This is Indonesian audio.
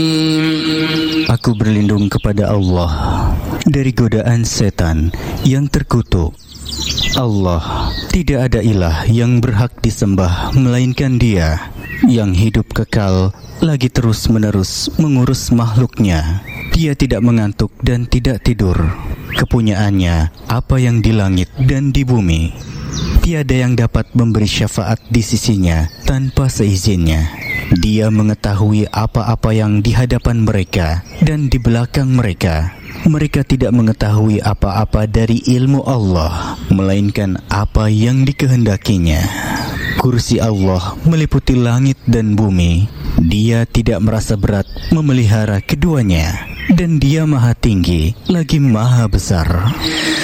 Aku berlindung kepada Allah dari godaan setan yang terkutuk. Allah, tidak ada ilah yang berhak disembah melainkan Dia yang hidup kekal, lagi terus-menerus mengurus makhluknya. Dia tidak mengantuk dan tidak tidur. Kepunyaannya apa yang di langit dan di bumi. Tiada yang dapat memberi syafaat di sisinya tanpa seizinnya. Dia mengetahui apa-apa yang di hadapan mereka dan di belakang mereka. Mereka tidak mengetahui apa-apa dari ilmu Allah, melainkan apa yang dikehendakinya. Kursi Allah meliputi langit dan bumi. Dia tidak merasa berat memelihara keduanya, dan Dia maha tinggi lagi maha besar.